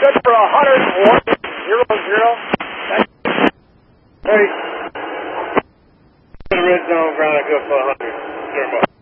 good for 101.00. Hey. The red zone ground, I go for 100.